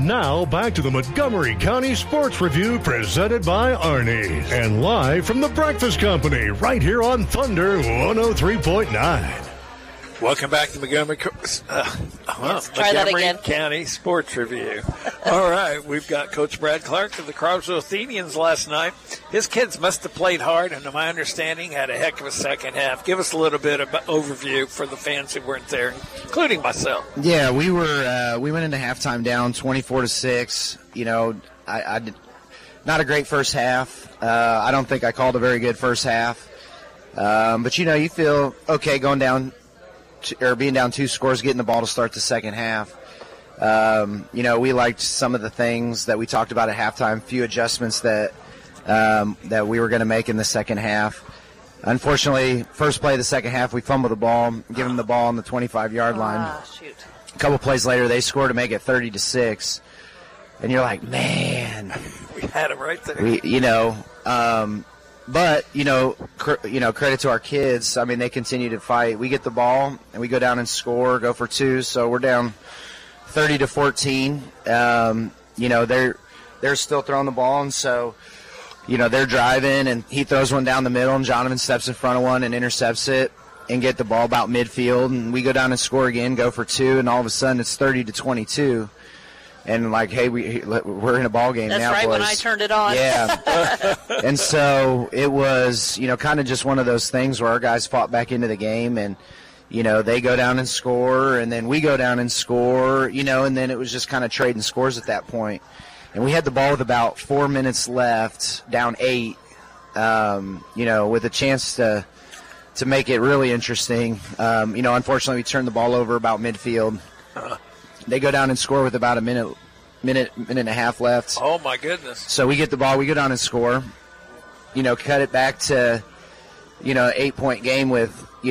Now back to the Montgomery County Sports Review presented by Arnie's and live from the Breakfast Company right here on Thunder 103.9. Welcome back to Montgomery County Sports Review. All right, we've got Coach Brad Clark of the Croswell Athenians last night. His kids must have played hard, and to my understanding, had a heck of a second half. Give us a little bit of overview for the fans who weren't there, including myself. Yeah, we went into halftime down 24-6. You know, I did not a great first half. I don't think I called a very good first half. But you know, you feel okay going down. Or being down 2 scores, getting the ball to start the second half. You know, we liked some of the things that we talked about at halftime, few adjustments that we were going to make in the second half. Unfortunately, first play of the second half, we fumbled the ball, give them the ball on the 25-yard line. Shoot. A couple plays later, they scored to make it 30-6. And you're like, man. We had them right there. But, credit to our kids. I mean, they continue to fight. We get the ball, and we go down and score, go for 2. So we're down 30-14. They're still throwing the ball, and so, they're driving, and he throws one down the middle, and Jonathan steps in front of one and intercepts it and get the ball about midfield. And we go down and score again, go for 2, and all of a sudden it's 30-22. And like, hey, we're in a ball game now, boys. That's right, when I turned it on. Yeah. And so it was, kind of just one of those things where our guys fought back into the game, and, they go down and score, and then we go down and score, and then it was just kind of trading scores at that point. And we had the ball with about 4 minutes left, down 8, with a chance to make it really interesting. Unfortunately, we turned the ball over about midfield. They go down and score with about a minute and a half left. Oh, my goodness. So we get the ball, we go down and score. Cut it back to, 8-point game with,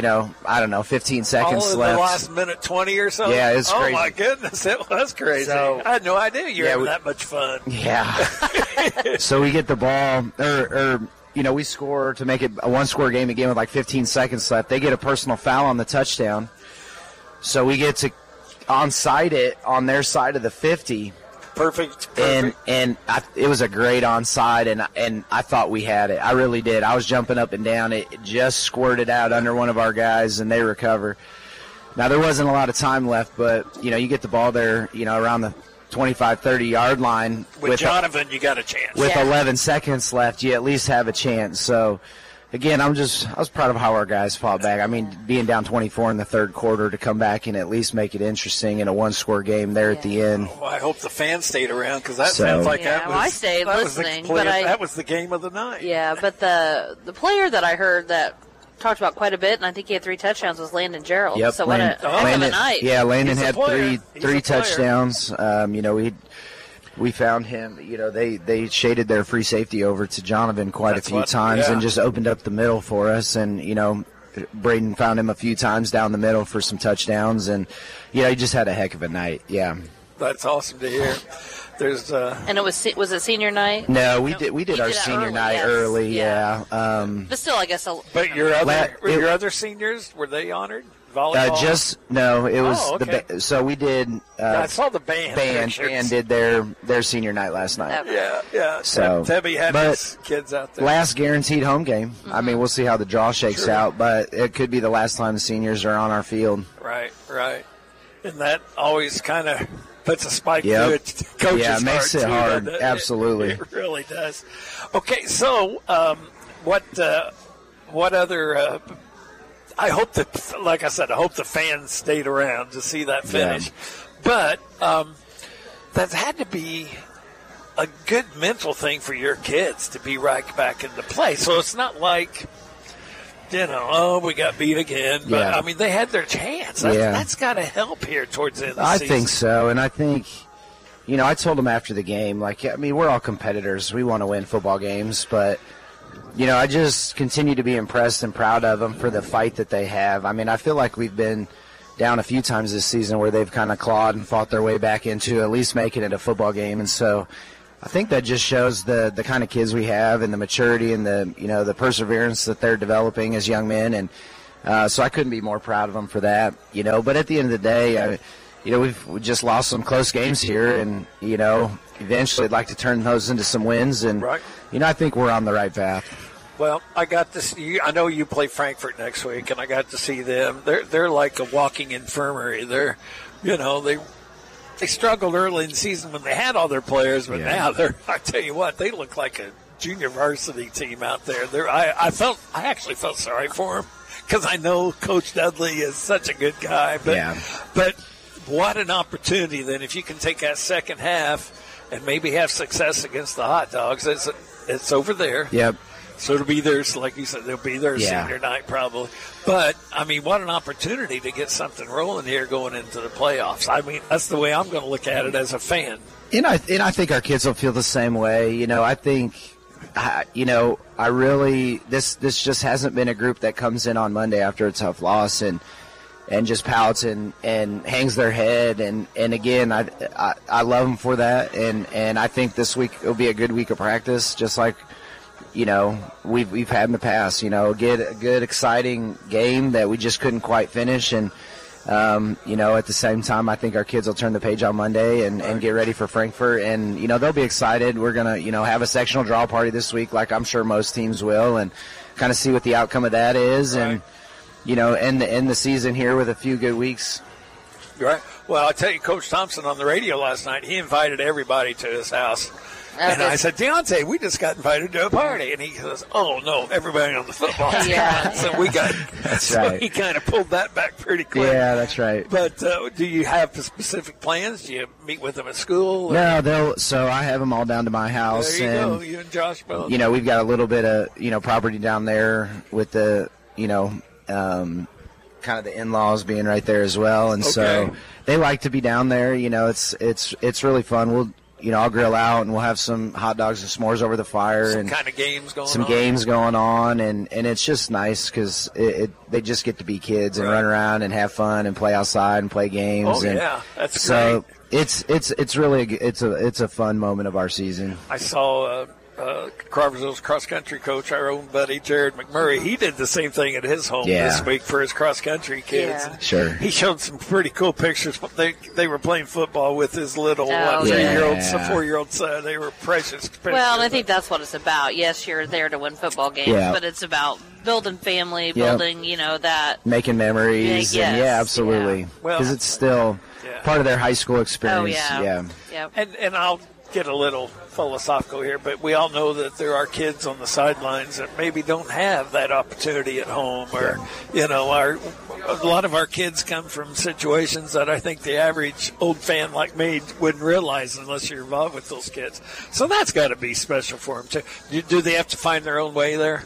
15 seconds left. The last minute 20 or so? Yeah, it's crazy. Oh, my goodness, it was crazy. So, I had no idea you were having that much fun. Yeah. So we get the ball, we score to make it a one-score game again with like 15 seconds left. They get a personal foul on the touchdown. So we get to onside it on their side of the 50. Perfect. And it was a great onside, and I thought we had it. I really did. I was jumping up and down. It just squirted out under one of our guys, and they recover. Now, there wasn't a lot of time left, but, you get the ball there, around the 25, 30-yard line. With Jonathan, you got a chance. With 11 seconds left, you at least have a chance. So, again, I was proud of how our guys fought back. I mean, being down 24 in the third quarter to come back and at least make it interesting in a one-score game there at the end. Well, I hope the fans stayed around because that sounds like that was. I stayed listening, that was the game of the night. Yeah, but the player that I heard that talked about quite a bit, and I think he had 3 touchdowns, was Landon Gerald. Yep, so what a heck of a night. Yeah, Landon had three touchdowns. We found him, they shaded their free safety over to Jonathan quite a few times and just opened up the middle for us. And, Braden found him a few times down the middle for some touchdowns. And, he just had a heck of a night. Yeah. That's awesome to hear. There's And it was it senior night? No, we did our senior night early, yeah. But still, I guess. But your other seniors, were they honored? Volleyball? It was okay. so we did. I saw the band did their senior night last night. Yeah. So Debbie had his kids out there. Last guaranteed home game. Mm-hmm. I mean, we'll see how the draw shakes out, but it could be the last time the seniors are on our field. Right. And that always kind of puts a spike through it. Coach's it makes it hard. Absolutely, it really does. Okay, so what other? I hope that, like I said, I hope the fans stayed around to see that finish. Yeah. But that had to be a good mental thing for your kids to be right back into play. So it's not like, we got beat again. But, I mean, they had their chance. That's got to help here towards the end of the season. I think so. And I think, I told them after the game, we're all competitors. We want to win football games, but – I just continue to be impressed and proud of them for the fight that they have. I mean, I feel like we've been down a few times this season where they've kind of clawed and fought their way back into at least making it a football game. And so I think that just shows the kind of kids we have and the maturity and the perseverance that they're developing as young men. And so I couldn't be more proud of them for that, But at the end of the day, we've just lost some close games here, and, eventually I'd like to turn those into some wins. And, right. I think we're on the right path. Well, I got to see. I know you play Frankfort next week, and I got to see them. They're like a walking infirmary. They're, they struggled early in the season when they had all their players, but now I tell you what, they look like a junior varsity team out there. I actually felt sorry for them because I know Coach Dudley is such a good guy. But what an opportunity then if you can take that second half and maybe have success against the Hot Dogs. It's over there. Yep. So it'll be theirs, like you said, they'll be their senior night probably. But, what an opportunity to get something rolling here going into the playoffs. That's the way I'm going to look at it as a fan. And I think our kids will feel the same way. I think, I really, this just hasn't been a group that comes in on Monday after a tough loss and just pouts and hangs their head. And again, I love them for that. And I think this week will be a good week of practice, just like, we've had in the past, get a good, exciting game that we just couldn't quite finish. And, at the same time, I think our kids will turn the page on Monday and get ready for Frankfort. And, they'll be excited. We're going to, have a sectional draw party this week, like I'm sure most teams will, and kind of see what the outcome of that is. Right. And, end the season here with a few good weeks. Right. Well, I'll tell you, Coach Thompson on the radio last night, he invited everybody to his house. And I said, Deontay, we just got invited to a party. And he goes, oh, no, everybody on the football team. So we got – that's right. He kind of pulled that back pretty quick. Yeah, that's right. But do you have specific plans? Do you meet with them at school? No, so I have them all down to my house. There you go, you and Josh both. We've got a little bit of, property down there with the, kind of the in-laws being right there as well. And so they like to be down there. It's really fun. We'll – I'll grill out and we'll have some hot dogs and s'mores over the fire. Some kind of games going on. Some games going on. And it's just nice because they just get to be kids and run around and have fun and play outside and play games. That's so great. It's really it's a fun moment of our season. I saw Carversville's cross-country coach, our own buddy Jared McMurray, he did the same thing at his home this week for his cross-country kids. Yeah. Sure. He showed some pretty cool pictures. They were playing football with his little 4-year-old son. They were precious pictures. Well, and I think that's what it's about. Yes, you're there to win football games, but it's about building family, building, that. Making memories. Absolutely. Because it's still part of their high school experience. And I'll get a little philosophical here, but we all know that there are kids on the sidelines that maybe don't have that opportunity at home, or a lot of our kids come from situations that I think the average old fan like me wouldn't realize unless you're involved with those kids. So that's got to be special for them too. Do they have to find their own way there?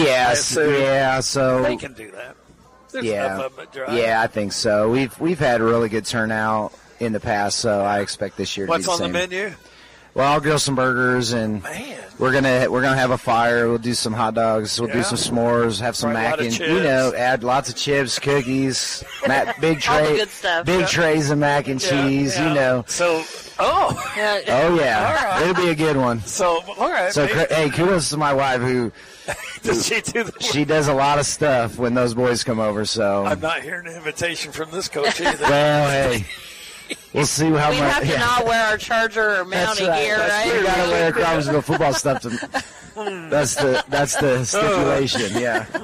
So they can do that. There's enough of them that drive. I think so. We've had a really good turnout in the past, so I expect this year to be the same. What's on the menu? Well, I'll grill some burgers, and we're gonna have a fire. We'll do some hot dogs. We'll do some s'mores. Have some mac and add lots of chips, cookies, big tray, all the good stuff. Big trays of mac and cheese. So, right. It'll be a good one. So, all right. So, hey, kudos to my wife who. Does she do the She does a lot of stuff when those boys come over. So I'm not hearing an invitation from this coach either. Well, hey. We'll see how much. We have to not wear our Charger or Mountie gear, right? We got to wear Carversville football stuff. That's the stipulation.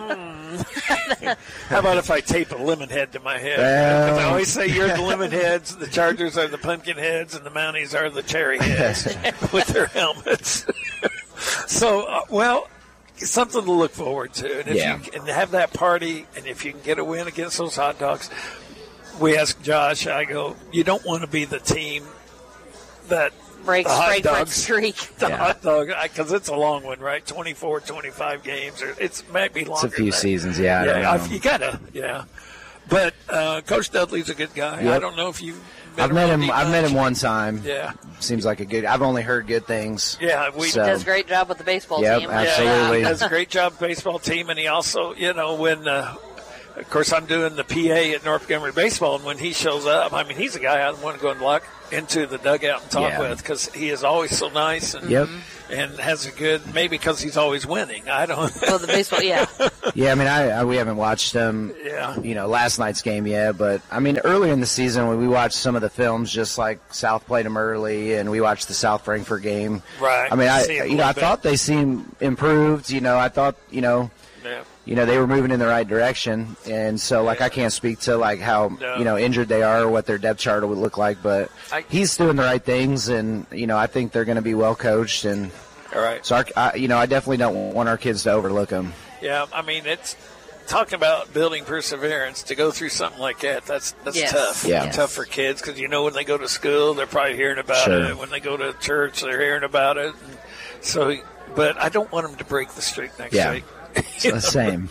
How about if I tape a lemon head to my head? Because I always say you're the lemon heads, the Chargers are the pumpkin heads, and the Mounties are the cherry heads with their helmets. So, something to look forward to. And if you can have that party, and if you can get a win against those hot dogs. We asked Josh, I go, you don't want to be the team that breaks Frankfort streak. The hot dog, because it's a long one, right? 24, 25 games. Or it might be longer. It's a few seasons, you got to, But Coach Dudley's a good guy. Yep. I don't know if you've I've met him one time. Yeah. Seems like I've only heard good things. Yeah. He does a great job with the baseball team. Absolutely. He does a great job with the baseball team, and he also, of course, I'm doing the PA at North Montgomery Baseball, and when he shows up, I mean, he's a guy I want to go and walk into the dugout and talk with because he is always so nice and and has a good, maybe because he's always winning. I don't. Well, the baseball, yeah. Yeah, I mean, we haven't watched him, last night's game yet, but I mean, earlier in the season when we watched some of the films, just like South played him early, and we watched the South Frankfort game. Right. I mean, I thought they seemed improved. I thought, they were moving in the right direction, and so I can't speak to how injured they are or what their depth chart would look like, but he's doing the right things, and I think they're going to be well coached, and all right. So I definitely don't want our kids to overlook them. Yeah, I mean it's talking about building perseverance to go through something like that. That's tough. Yeah, tough for kids because when they go to school they're probably hearing about it. When they go to church they're hearing about it. And so, but I don't want them to break the streak next week. It's the same.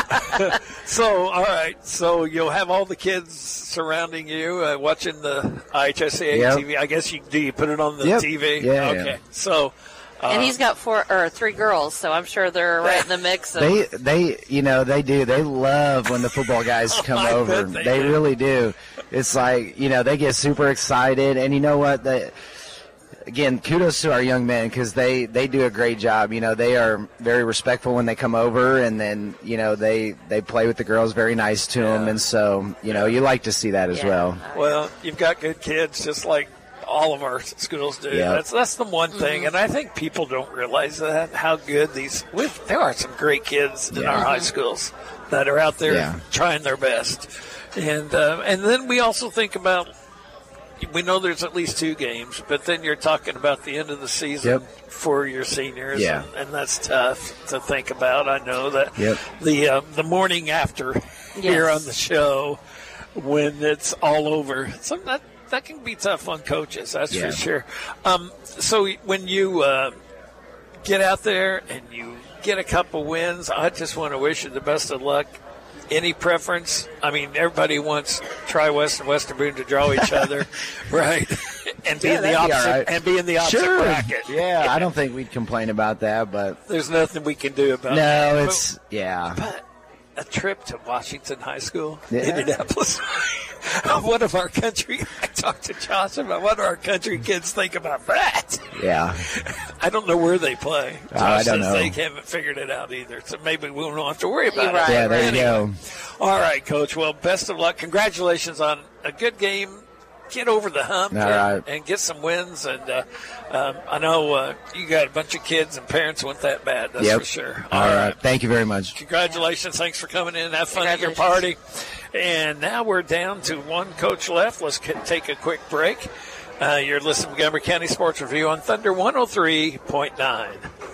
So, all right. So you'll have all the kids surrounding you watching the IHSAA TV. I guess you put it on the TV? Yeah. Okay. Yeah. So. And he's got 3 girls, so I'm sure they're right in the mix. They do. They love when the football guys come over. They really do. It's like, they get super excited. And you know what? Again, kudos to our young men because they do a great job. They are very respectful when they come over, and then, they play with the girls, very nice to them. And so, you like to see that as well. Well, you've got good kids just like all of our schools do. Yep. That's the one thing, and I think people don't realize that how good there are some great kids in our high schools that are out there trying their best, and then we also think about. We know there's at least 2 games, but then you're talking about the end of the season for your seniors, and that's tough to think about. I know that the morning after here on the show when it's all over, that can be tough on coaches, that's for sure. So when you get out there and you get a couple wins, I just want to wish you the best of luck. Any preference? I mean, everybody wants Tri-West and Western Boone to draw each other, right? And be in the opposite and be in the opposite bracket. Yeah, I don't think we'd complain about that, but there's nothing we can do about that. No, it's But a trip to Washington High School, Indianapolis. What of our country? I talked to Josh about what do our country kids think about that. Yeah. I don't know where they play. Josh I don't know. They haven't figured it out either, so maybe we won't have to worry about it. Yeah, there you go. All right, Coach. Well, best of luck. Congratulations on a good game. Get over the hump and get some wins. And I know you got a bunch of kids and parents want that bad. That's for sure. All right. Thank you very much. Congratulations. Thanks for coming in. Have fun at your party. And now we're down to one coach left. Let's take a quick break. You're listening to Montgomery County Sports Review on Thunder 103.9.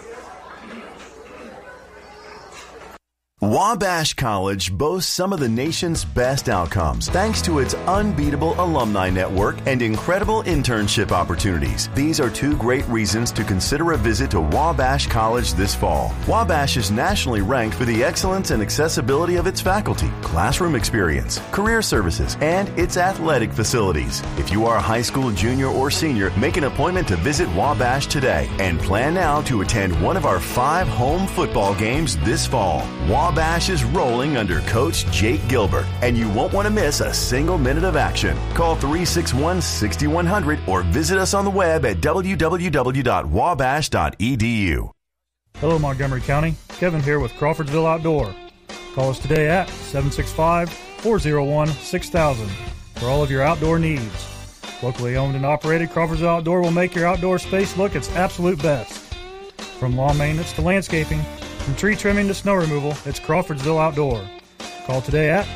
Wabash College boasts some of the nation's best outcomes thanks to its unbeatable alumni network and incredible internship opportunities. These are 2 great reasons to consider a visit to Wabash College this fall. Wabash is nationally ranked for the excellence and accessibility of its faculty, classroom experience, career services, and its athletic facilities. If you are a high school junior or senior, make an appointment to visit Wabash today and plan now to attend one of our 5 home football games this fall. Wabash is rolling under Coach Jake Gilbert, and you won't want to miss a single minute of action. Call 361-6100 or visit us on the web at www.wabash.edu. Hello, Montgomery County. Kevin here with Crawfordsville Outdoor. Call us today at 765-401-6000 for all of your outdoor needs. Locally owned and operated, Crawfordsville Outdoor will make your outdoor space look its absolute best. From lawn maintenance to landscaping, from tree trimming to snow removal, it's Crawfordsville Outdoor. Call today at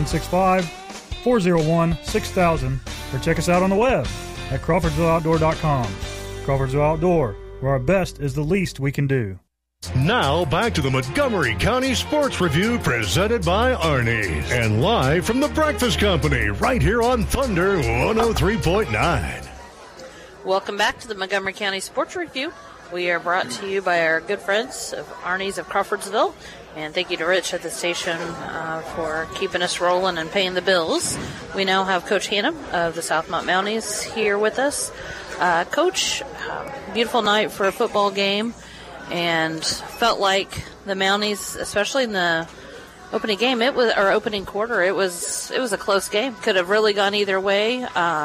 765-401-6000 or check us out on the web at crawfordsvilleoutdoor.com. Crawfordsville Outdoor, where our best is the least we can do. Now back to the Montgomery County Sports Review presented by Arnie's and live from the Breakfast Company right here on Thunder 103.9. Welcome back to the Montgomery County Sports Review. We are brought to you by our good friends of Arnie's of Crawfordsville. And thank you to Rich at the station for keeping us rolling and paying the bills. We now have Coach Hannum of the Southmont Mounties here with us. Coach, beautiful night for a football game. And felt like the Mounties, especially in the opening game, opening quarter, it was a close game. Could have really gone either way.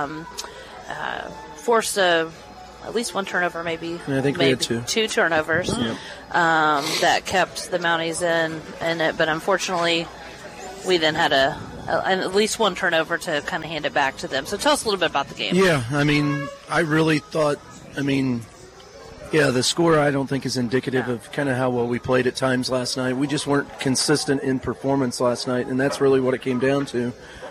Forced at least one turnover, maybe. I think we had two turnovers that kept the Mounties in it. But unfortunately, we then had at least one turnover to kind of hand it back to them. So tell us a little bit about the game. Yeah, I mean, I really thought, the score I don't think is indicative of kind of how well we played at times last night. We just weren't consistent in performance last night, and that's really what it came down to.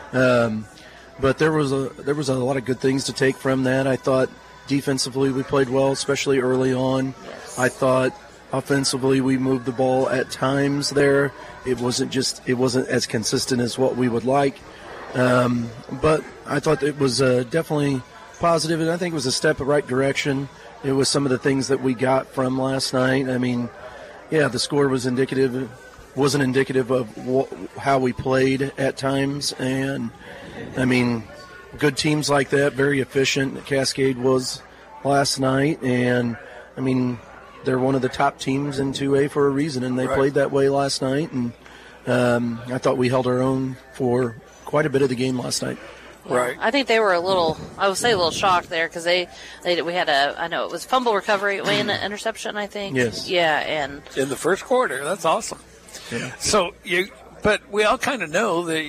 But there was a lot of good things to take from that. I thought defensively we played well, especially early on. Yes. I thought offensively we moved the ball at times there. It wasn't as consistent as what we would like. But I thought it was definitely positive, and I think it was a step in the right direction. It was some of the things that we got from last night. I mean, the score wasn't indicative of how we played at times. And, I mean, good teams like that, very efficient. Cascade was last night. And, I mean, they're one of the top teams in 2A for a reason, and they played that way last night. And I thought we held our own for quite a bit of the game last night. Right. I think they were a little shocked there because we had I know it was fumble recovery and an interception, I think. Yes. Yeah, and in the first quarter, that's awesome. Yeah. So but we all kind of know that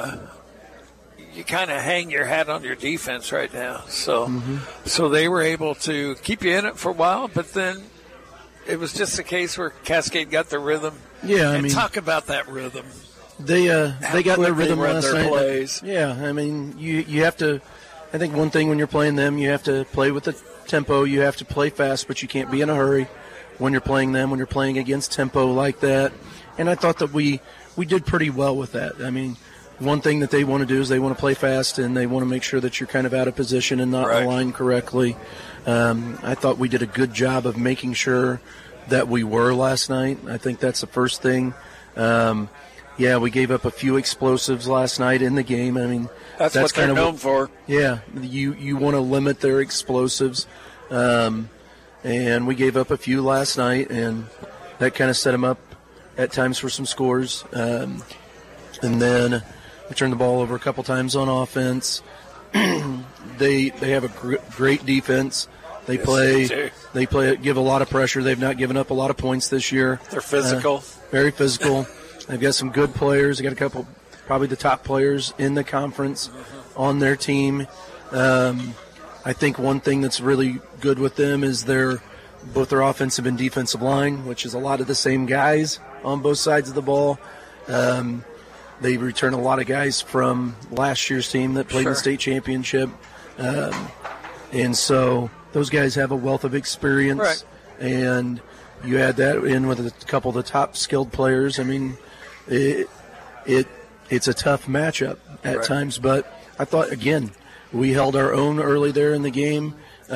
you kind of hang your hat on your defense right now. So, so they were able to keep you in it for a while, but then it was just a case where Cascade got the rhythm. Yeah, and talk about that rhythm. They got in their rhythm last night. Plays. Yeah, I mean, you have to. I think one thing when you're playing them, you have to play with the tempo. You have to play fast, but you can't be in a hurry when you're playing them. When you're playing against tempo like that, and I thought that we did pretty well with that. I mean, one thing that they want to do is they want to play fast and they want to make sure that you're kind of out of position and not aligned correctly. I thought we did a good job of making sure that we were last night. I think that's the first thing. We gave up a few explosives last night in the game. I mean, that's what they're known for. Yeah, you want to limit their explosives, and we gave up a few last night, and that kind of set them up at times for some scores. And then we turned the ball over a couple times on offense. They have a great defense. They give a lot of pressure. They've not given up a lot of points this year. They're physical, very physical. They've got some good players. They got a couple, probably the top players in the conference on their team. I think one thing that's really good with them is both their offensive and defensive line, which is a lot of the same guys on both sides of the ball. They return a lot of guys from last year's team that played in the state championship. And so those guys have a wealth of experience. Right. And you add that in with a couple of the top skilled players. I mean, it's a tough matchup at times, but I thought, again, we held our own early there in the game.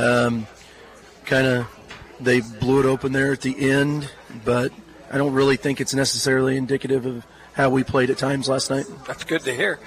They blew it open there at the end, but I don't really think it's necessarily indicative of how we played at times last night. That's good to hear.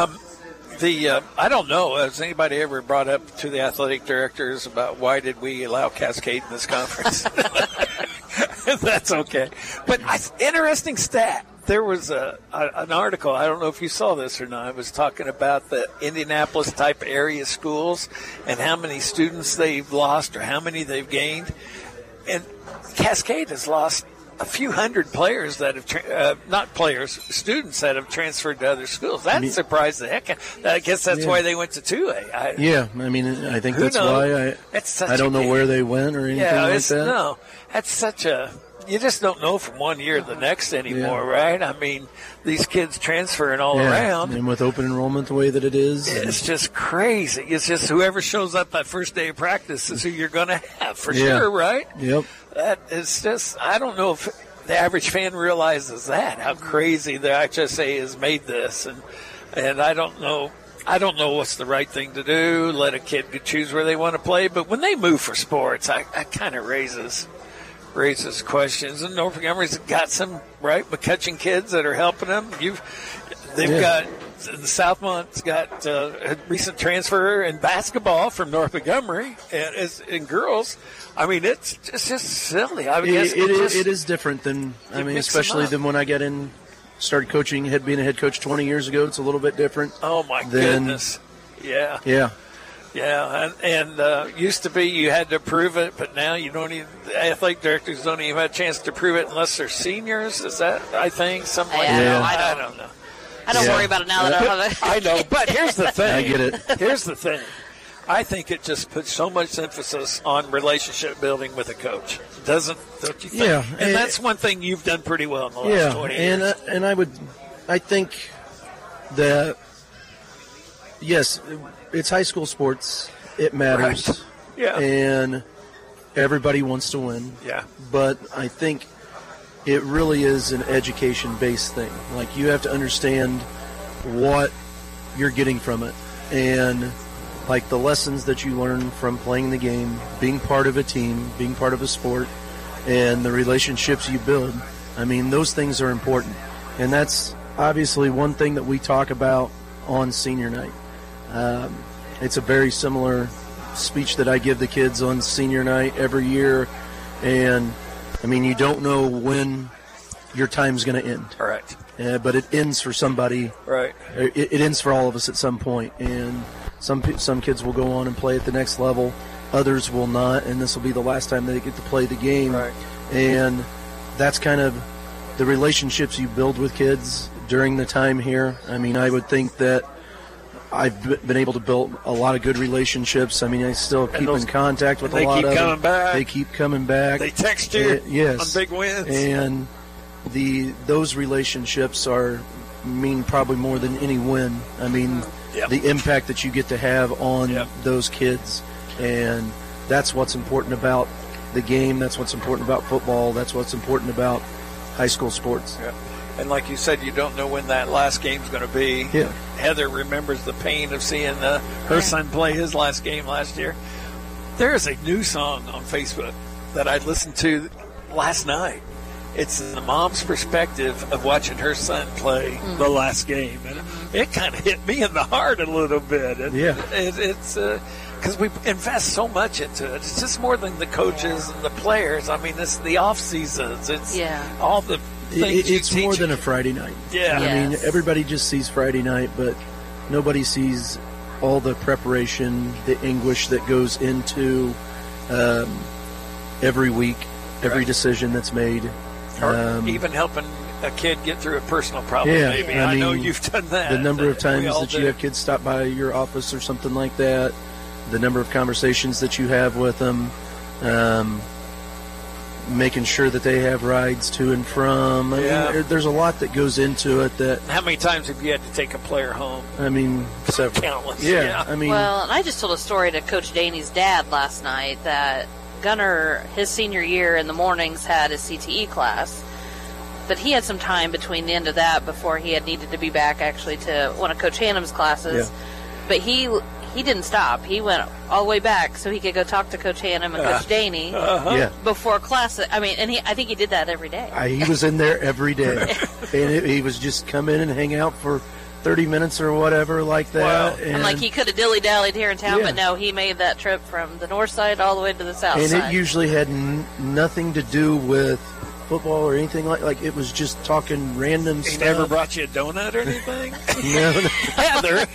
I don't know, has anybody ever brought up to the athletic directors about why did we allow Cascade in this conference? That's okay. But interesting stat. There was an article, I don't know if you saw this or not, it was talking about the Indianapolis-type area schools and how many students they've lost or how many they've gained. And Cascade has lost a few hundred players that have students that have transferred to other schools. That surprised the heck out. I guess that's why they went to 2A. I think that's why. I don't know where they went or anything like that. No, that's such a. You just don't know from one year to the next anymore, right? I mean, these kids transferring all around. And with open enrollment the way that it is. It's just crazy. It's just whoever shows up that first day of practice is who you're going to have for sure, right? Yep. That is just, I don't know if the average fan realizes that, how crazy the HSA has made this. And I don't know what's the right thing to do, let a kid choose where they want to play. But when they move for sports, I kind of raises questions. And Norfolk Montgomery's got some McCutcheon kids that are helping them. They've got the Southmont's got a recent transfer in basketball from Norfolk Montgomery and girls. I mean, it's just silly. I guess it is different than especially than when I got in started coaching, being a head coach 20 years ago. It's a little bit different. Oh, my goodness. Yeah. Yeah. Yeah, and used to be you had to prove it, but now you don't even. The athletic directors don't even have a chance to prove it unless they're seniors. Is that, I think, something like that? I don't know. I don't worry about it now that I have it. I know, but here's the thing. I get it. Here's the thing. I think it just puts so much emphasis on relationship building with a coach. Don't you think? Yeah. And that's one thing you've done pretty well in the last 20 years. And I think that, yes, it's high school sports. It matters. Right. Yeah. And everybody wants to win. Yeah. But I think it really is an education-based thing. Like, you have to understand what you're getting from it. And, like, the lessons that you learn from playing the game, being part of a team, being part of a sport, and the relationships you build. I mean, those things are important. And that's obviously one thing that we talk about on senior night. It's a very similar speech that I give the kids on senior night every year. And, I mean, you don't know when your time's going to end. Right. But it ends for somebody. Right. It ends for all of us at some point. And some kids will go on and play at the next level. Others will not. And this will be the last time they get to play the game. Right. And that's kind of the relationships you build with kids during the time here. I mean, I would think that I've been able to build a lot of good relationships. I mean, I still keep in contact with a lot of them. They keep coming back. They keep coming back. They text you yes. on big wins. And those relationships mean probably more than any win. I mean, the impact that you get to have on those kids. And that's what's important about the game. That's what's important about football. That's what's important about high school sports. Yeah. And like you said, you don't know when that last game's going to be. Yeah. Heather remembers the pain of seeing her son play his last game last year. There is a new song on Facebook that I listened to last night. It's the mom's perspective of watching her son play the last game. And it kind of hit me in the heart a little bit. And it's because we invest so much into it. It's just more than the coaches and the players. I mean, it's the off seasons. It's all the things it's more than a Friday night. Yeah. I mean, everybody just sees Friday night, but nobody sees all the preparation, the anguish that goes into every week, every decision that's made. Or even helping a kid get through a personal problem, maybe. I mean, I know you've done that. The number of times that you have kids stop by your office or something like that, the number of conversations that you have with them, making sure that they have rides to and from. I mean, there's a lot that goes into it. How many times have you had to take a player home? I mean, several. Countless. Yeah. I mean, well, and I just told a story to Coach Daney's dad last night that Gunner, his senior year in the mornings, had his CTE class, but he had some time between the end of that before he had needed to be back actually to one of Coach Hannum's classes. But he didn't stop. He went all the way back so he could go talk to Coach Hannum and Coach Daney before class. I mean, and I think he did that every day. He was in there every day, and he was just come in and hang out for 30 minutes or whatever like that. Wow. And like he could have dilly-dallied here in town, but no, he made that trip from the north side all the way to the south side. And it usually had nothing to do with football or anything like it was just talking random stuff. He never brought you a donut or anything? No. Heather.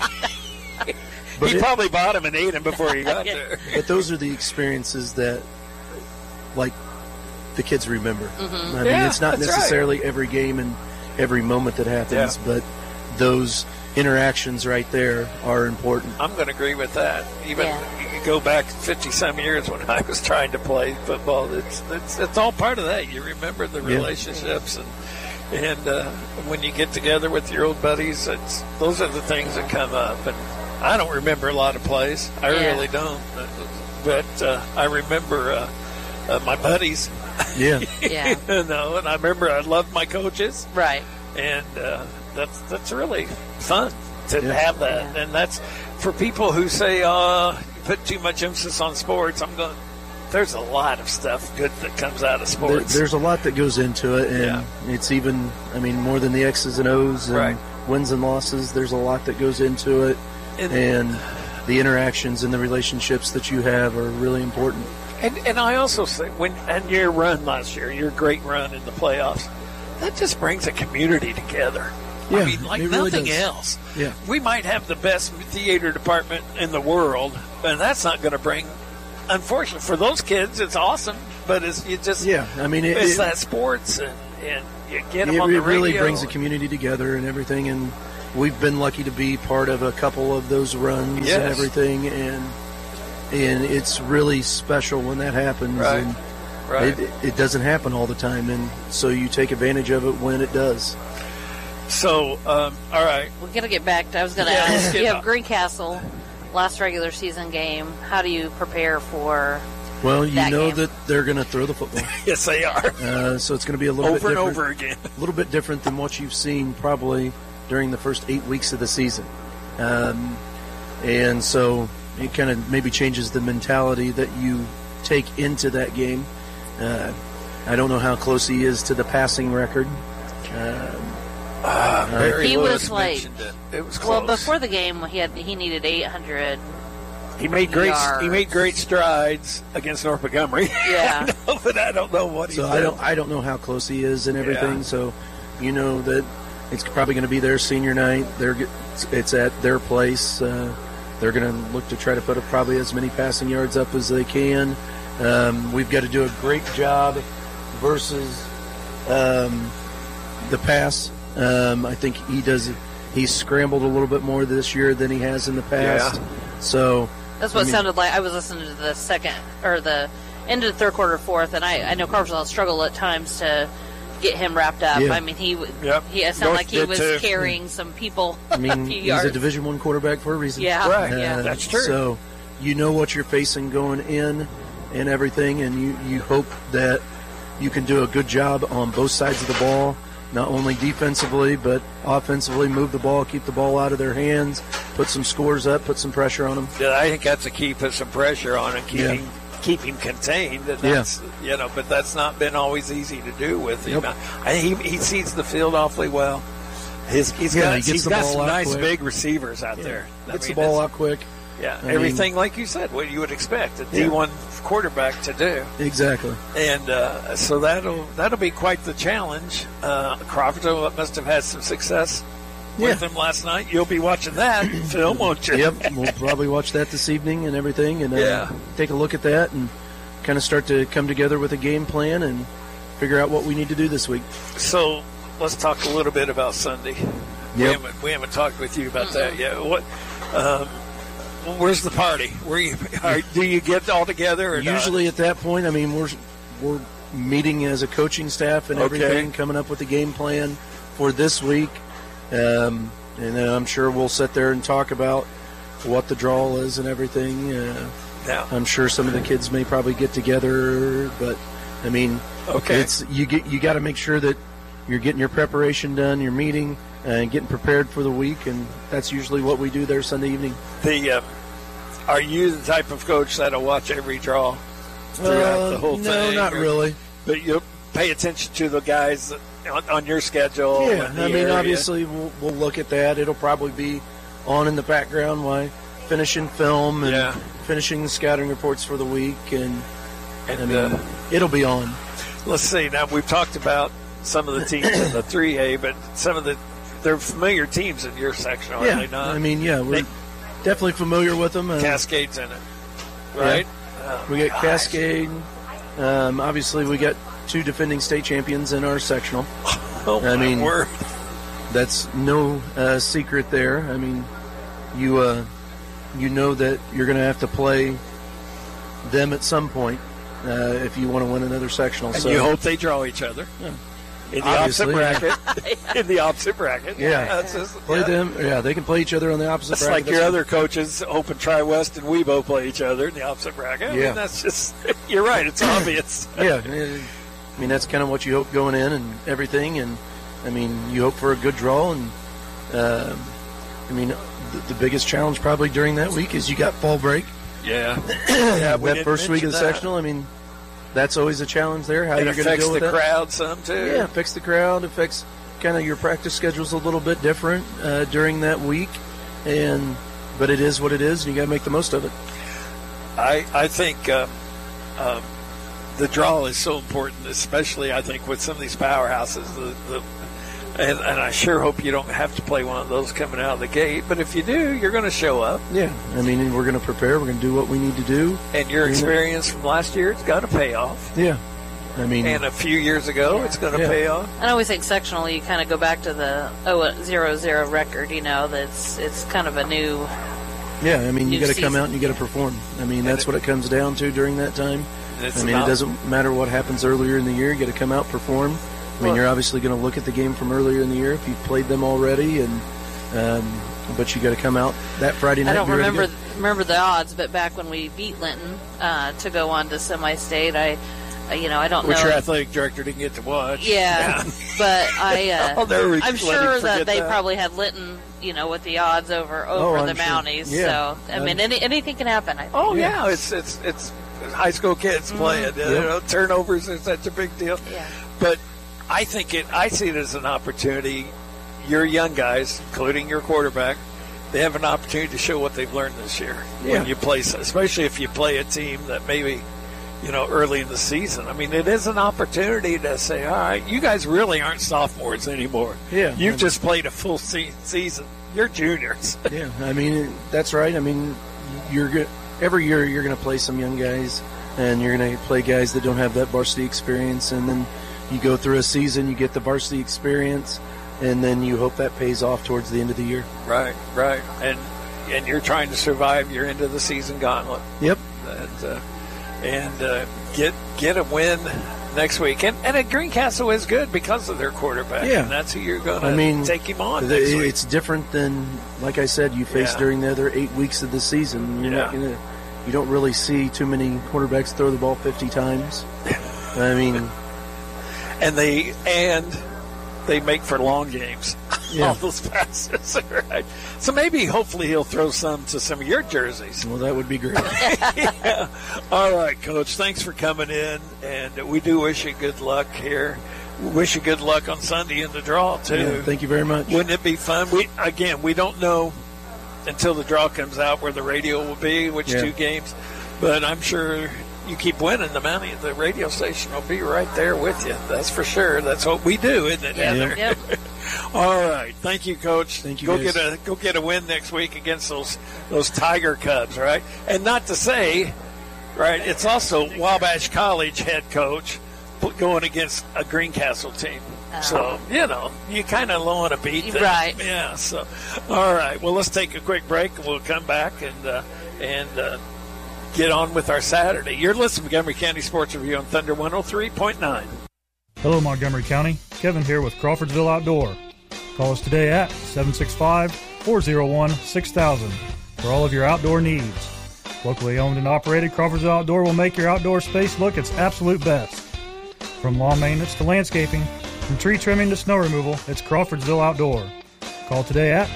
He probably bought him and ate him before he got there. But those are the experiences that, like, the kids remember. Mm-hmm. I mean, it's not necessarily every game and every moment that happens, but those interactions right there are important. I'm going to agree with that. Even you go back 50-some years when I was trying to play football, it's all part of that. You remember the relationships and when you get together with your old buddies, those are the things that come up. And I don't remember a lot of plays. I really don't. But I remember my buddies. Yeah. You know, and I remember I loved my coaches. Right. And that's really fun to have that. And that's for people who say, you put too much emphasis on sports. There's a lot of stuff good that comes out of sports. There's a lot that goes into it, and it's even, more than the X's and O's and wins and losses. There's a lot that goes into it, and the interactions and the relationships that you have are really important. And I also say, and your run last year, your great run in the playoffs, that just brings a community together. Yeah, I mean, like it really nothing does. else. Yeah. We might have the best theater department in the world, and that's not going to bring. Unfortunately, for those kids, it's awesome, but it's I mean, it's that sports and you get them on the It really radio. brings the community together and everything, and we've been lucky to be part of a couple of those runs Yes. and everything, and it's really special when that happens. Right. And Right. it doesn't happen all the time, and so you take advantage of it when it does. So, all right. We're going to get back to, I was going to Yeah, let's ask, get you have up. Greencastle, last regular season game. How do you prepare for Well, you that know game? that they're going to throw the football, Yes, they are. so it's going to be a little Over bit and different, over again. a little bit different than what you've seen probably during the first 8 weeks of the season, and so it kind of maybe changes the mentality that you take into that game. I don't know how close he is to the passing record. Barry He Lewis was like- mentioned it. It was close. Well, before the game, he needed 800. he made great yards. strides against North Montgomery. Yeah. But I don't know what he So did. I don't know how close he is and everything. Yeah. So you know that it's probably going to be their senior night. It's at their place. They're going to look to try to put up probably as many passing yards up as they can. We've got to do a great job versus the pass. I think he's scrambled a little bit more this year than he has in the past. Yeah. So That's what I mean, it sounded like. I was listening to the second, or the end of the third quarter, fourth, and I know Carversville struggled at times to get him wrapped up. Yeah. I mean, Yep. it sounded North like he did was too. carrying some people I a mean, few he's yards. a Division I quarterback for a reason. Yeah, Right. yeah. That's true. So you know what you're facing going in and everything, and you hope that you can do a good job on both sides of the ball, not only defensively but offensively. Move the ball, keep the ball out of their hands, put some scores up, put some pressure on them. Yeah, I think that's a key. Put some pressure on him, keep him contained. And that's, but that's not been always easy to do with him. Yep. He sees the field awfully well. He's he got gets the ball some out nice quick. big receivers out there. Gets the ball out quick. Yeah, I everything like you said, what you would expect a D1 quarterback to do. Exactly. And so that'll be quite the challenge. Crawfordville must have had some success with him last night. You'll be watching that film, won't you? Yep, we'll probably watch that this evening and everything, and take a look at that and kind of start to come together with a game plan and figure out what we need to do this week. So let's talk a little bit about Sunday. Yep. We haven't talked with you about that yet. What? Where's the party? Do you get all together? Or Usually at that point, I mean, we're meeting as a coaching staff and everything, coming up with a game plan for this week, and then I'm sure we'll sit there and talk about what the draw is and everything. I'm sure some of the kids may probably get together, but I mean, it's you got to make sure that you're getting your preparation done, your meeting, and getting prepared for the week, and that's usually what we do there Sunday evening. Are you the type of coach that'll watch every draw throughout the whole thing? No, not really. But you pay attention to the guys on your schedule. Yeah, and the I mean, area. obviously we'll look at that. It'll probably be on in the background while finishing film and finishing the scouting reports for the week, and I mean, it'll be on. Let's see. Now we've talked about some of the teams in the 3A, but some of they're familiar teams in your section, aren't they not? I mean, we're definitely familiar with them. Cascade's in it, right? We got Cascade. Obviously, we got 2 defending state champions in our sectional. Oh, I mean, my word. That's no secret there. I mean, you know that you're going to have to play them at some point if you want to win another sectional. And so you hope they draw each other. Yeah. In the opposite bracket. In the opposite bracket. Yeah. That's just, play them. Yeah, they can play each other on the opposite That's bracket. like your other coaches hoping Tri-West and Webo play each other in the opposite bracket. I mean, that's just, you're right, it's obvious. Yeah, I mean, that's kind of what you hope going in and everything. And, I mean, you hope for a good draw. And, I mean, the biggest challenge probably during that week is you got fall break. Yeah. That first week of the sectional, I mean, that's always a challenge there. How you're going to deal with it affects the that. crowd some, too. Yeah, affects the crowd, affects kind of your practice schedule's a little bit different during that week. But it is what it is, and you got to make the most of it. I think the draw is so important, especially I think with some of these powerhouses. And I sure hope you don't have to play one of those coming out of the gate. But if you do, you're going to show up. Yeah, I mean, we're going to prepare. We're going to do what we need to do. And your experience from last year, it's got to pay off. Yeah. I mean, and a few years ago, it's going to pay off. I always think sectionally, you kind of go back to the 0-0 record. You know, it's kind of a new. Yeah, I mean, you got to come out and you got to perform. I mean, that's what it comes down to during that time. I mean, it doesn't matter what happens earlier in the year. You got to come out, perform. I mean, you're obviously going to look at the game from earlier in the year if you've played them already, and but you got to come out that Friday night. I don't remember the odds, but back when we beat Linton to go on to semi-state, I don't know. Which your athletic director didn't get to watch. Yeah. But I'm sure that they probably had Linton, with the odds over the Mounties. Sure. Yeah. So I mean, anything can happen. I think. Oh yeah, it's high school kids playing. Turnovers are such a big deal. Yeah. But I see it as an opportunity. Your young guys, including your quarterback, they have an opportunity to show what they've learned this year when you play, especially if you play a team that maybe, early in the season. I mean, it is an opportunity to say, all right, you guys really aren't sophomores anymore. Yeah. You've just played a full season. You're juniors. Yeah, I mean, that's right. I mean, every year you're going to play some young guys, and you're going to play guys that don't have that varsity experience, and then you go through a season, you get the varsity experience, and then you hope that pays off towards the end of the year. Right. And you're trying to survive your end of the season gauntlet. Yep. And get a win next week. And Greencastle is good because of their quarterback. Yeah. And that's who you're going to take him on next week. It's different than, like I said, you face during the other 8 weeks of the season. You don't really see too many quarterbacks throw the ball 50 times. I mean... And they make for long games. All those passes, right? So hopefully he'll throw some to some of your jerseys. Well, that would be great. Yeah. All right, Coach. Thanks for coming in, and we do wish you good luck here. We wish you good luck on Sunday in the draw too. Yeah, thank you very much. Wouldn't it be fun? We don't know until the draw comes out where the radio will be, which 2 games, but I'm sure. You keep winning, the radio station will be right there with you. That's for sure. That's what we do, isn't it, Heather? Yep. All right. Thank you, Coach. Thank you, Go get a win next week against those Tiger Cubs, right? And not to say, right, it's also Wabash College head coach going against a Greencastle team. So, you kind of want to beat them. Right. Yeah. So, all right. Well, let's take a quick break, and we'll come back and get on with our Saturday. You're listening to Montgomery County Sports Review on Thunder 103.9. Hello, Montgomery County. Kevin here with Crawfordsville Outdoor. Call us today at 765-401-6000 for all of your outdoor needs. Locally owned and operated, Crawfordsville Outdoor will make your outdoor space look its absolute best. From lawn maintenance to landscaping, from tree trimming to snow removal, it's Crawfordsville Outdoor. Call today at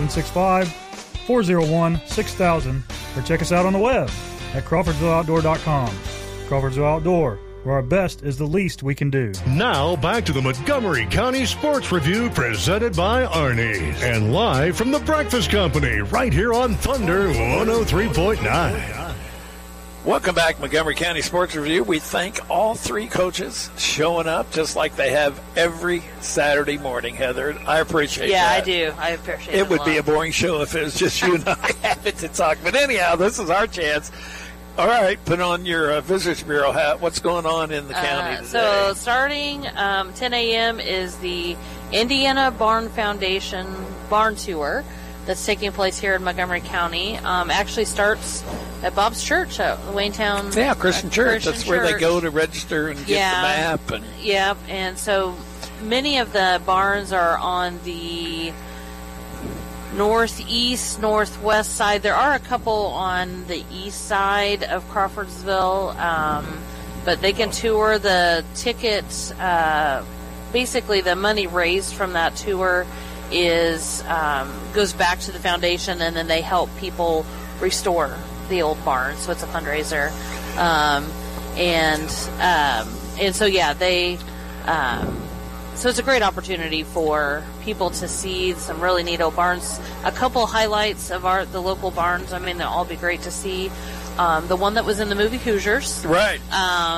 765-401-6000 or check us out on the web at CrawfordsvilleOutdoor.com. Crawfordsville Outdoor, where our best is the least we can do. Now back to the Montgomery County Sports Review presented by Arnie's and live from the Breakfast Company right here on Thunder 103.9. Welcome back, Montgomery County Sports Review. We thank all 3 coaches showing up just like they have every Saturday morning, Heather. I appreciate that. Yeah, I do. I appreciate it. It would be a boring show if it was just you and I having to talk. But anyhow, this is our chance. All right, put on your Visitors Bureau hat. What's going on in the county today? So starting 10 a.m. is the Indiana Barn Foundation Barn Tour that's taking place here in Montgomery County. Actually starts at Bob's Church at Waynetown. Yeah, Christian Church. That's where they go to register and get the map. Yep, and so many of the barns are on the northeast, northwest side. There are a couple on the east side of Crawfordsville, but they can tour. The tickets, basically the money raised from that tour is goes back to the foundation, and then they help people restore the old barns. So it's a fundraiser, and so they. So it's a great opportunity for people to see some really neat old barns. A couple highlights of the local barns. I mean, they'll all be great to see. The one that was in the movie Hoosiers. Right.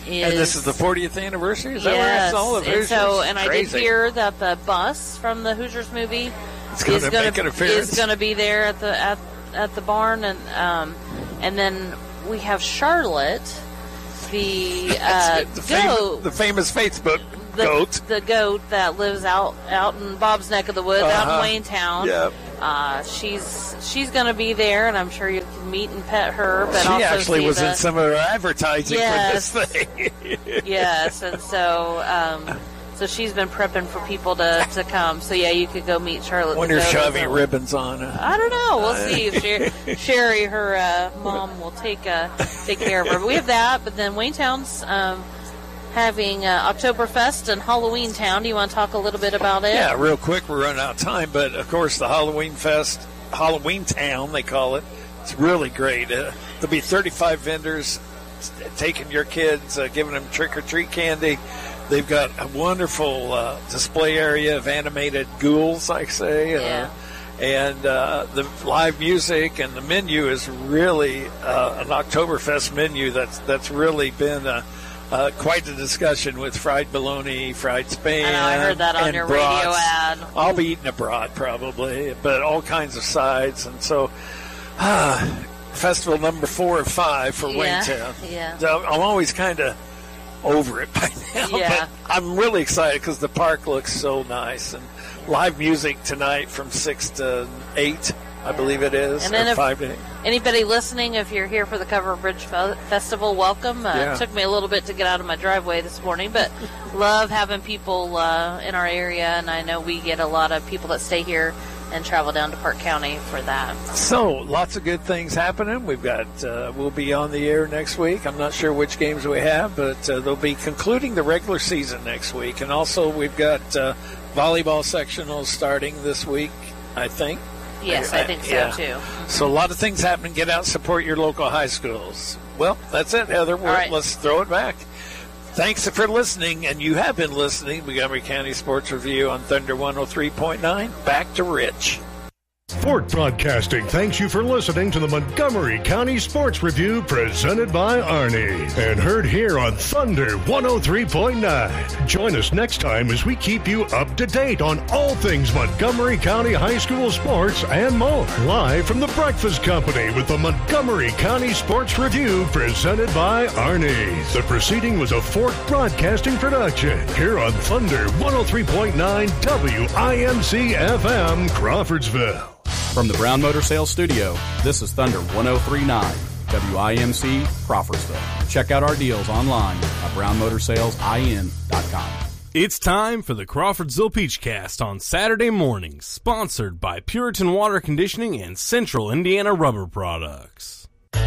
is. And this is the 40th anniversary? Is that where I saw the Hoosiers? And I did hear that the bus from the Hoosiers movie is going to be there at the barn, and then we have Charlotte, the goat, the famous Facebook goat, the goat that lives out in Bob's neck of the woods, out in Waynetown. Yep. She's going to be there, and I'm sure you can meet and pet her. But she also actually was in some of her advertising for this thing. Yes, and so she's been prepping for people to come. So yeah, you could go meet Charlotte. When you're shoving ribbons on her. I don't know. We'll see if Sherry, her mom, will take care of her. But we have that. But then Waynetown's having Oktoberfest and Halloween Town. Do you want to talk a little bit about it? Yeah, real quick. We're running out of time. But of course, the Halloween Town, they call it. It's really great. There'll be 35 vendors taking your kids, giving them trick-or-treat candy. They've got a wonderful display area of animated ghouls, I say, and the live music, and the menu is really an Oktoberfest menu that's really been quite the discussion with fried bologna, fried Spam. I know, I heard that on your brats. radio ad. I'll be eating a brat probably, but all kinds of sides, and so festival number 4 or 5 for Waynetown. Yeah. So I'm always kind of over it by now, but I'm really excited because the park looks so nice, and live music tonight from 6 to 8, I believe it is, and then or 5 to 8. Anybody listening, if you're here for the Cover Bridge Festival, welcome. It took me a little bit to get out of my driveway this morning, but love having people in our area, and I know we get a lot of people that stay here and travel down to Park County for that. So, lots of good things happening. We've got, we'll be on the air next week. I'm not sure which games we have, but they'll be concluding the regular season next week. And also, we've got volleyball sectionals starting this week, I think. Yes, I think so, too. So, a lot of things happening. Get out and support your local high schools. Well, that's it, Heather. Let's throw it back. Thanks for listening, and you have been listening. Montgomery County Sports Review on Thunder 103.9. Back to Rich. Fort Broadcasting thanks you for listening to the Montgomery County Sports Review presented by Arnie and heard here on Thunder 103.9. Join us next time as we keep you up to date on all things Montgomery County High School sports and more. Live from the Breakfast Company with the Montgomery County Sports Review presented by Arnie. The proceeding was a Fort Broadcasting production here on Thunder 103.9 WIMC FM Crawfordsville. From the Brown Motor Sales Studio, this is Thunder 103.9 WIMC Crawfordsville. Check out our deals online at brownmotorsalesIN.com. It's time for the Crawfordsville Peachcast on Saturday mornings, sponsored by Puritan Water Conditioning and Central Indiana Rubber Products.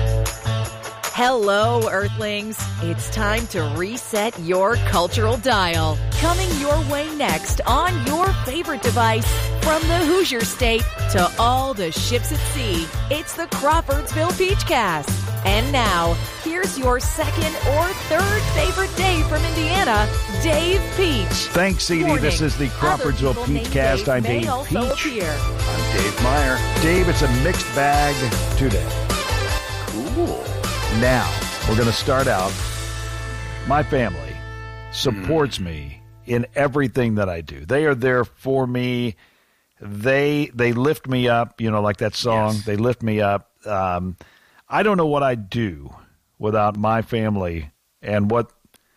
Hello, Earthlings. It's time to reset your cultural dial. Coming your way next on your favorite device, from the Hoosier State to all the ships at sea, it's the Crawfordsville Peachcast. And now, here's your second or third favorite Dave from Indiana, Dave Peach. Thanks, Edie. This is the Crawfordsville Peachcast. I'm Dave Peach. I'm Dave Meyer. Dave, it's a mixed bag today. Cool. Now, we're going to start out. My family supports me in everything that I do. They are there for me. They lift me up, like that song. Yes. They lift me up. I don't know what I'd do without my family and what